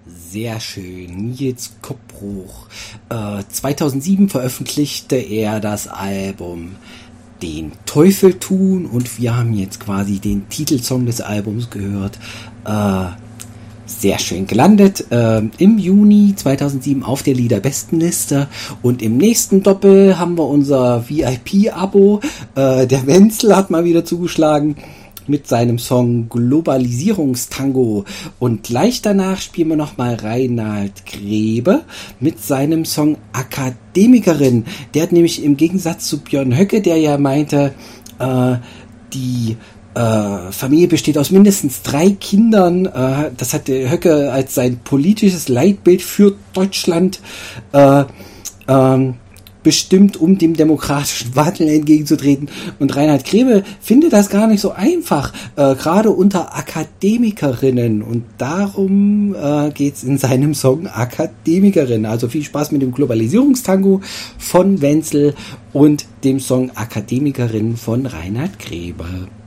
Sehr schön. Nils Koppbruch. 2007 veröffentlichte er das Album Den Teufel tun und wir haben jetzt quasi den Titelsong des Albums gehört. Sehr schön gelandet im Juni 2007 auf der Liederbestenliste und im nächsten Doppel haben wir unser VIP-Abo. Der Wenzel hat mal wieder zugeschlagen mit seinem Song Globalisierungstango und gleich danach spielen wir nochmal Reinhard Grebe mit seinem Song Akademikerin. Der hat nämlich im Gegensatz zu Björn Höcke, der ja meinte, die Familie besteht aus mindestens 3 Kindern. Das hat der Höcke als sein politisches Leitbild für Deutschland bestimmt, um dem demokratischen Wandel entgegenzutreten. Und Reinhard Grebe findet das gar nicht so einfach, gerade unter Akademikerinnen. Und darum geht's in seinem Song Akademikerin. Also viel Spaß mit dem Globalisierungstango von Wenzel und dem Song Akademikerin von Reinhard Grebe.